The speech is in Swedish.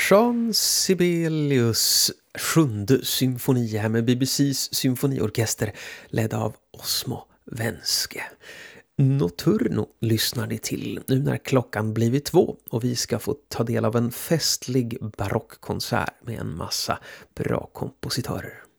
Jean Sibelius sjunde symfoni här med BBCs symfoniorkester ledd av Osmo Venske. Notturno lyssnar ni till nu när klockan blivit 2 och vi ska få ta del av en festlig barockkonsert med en massa bra kompositörer.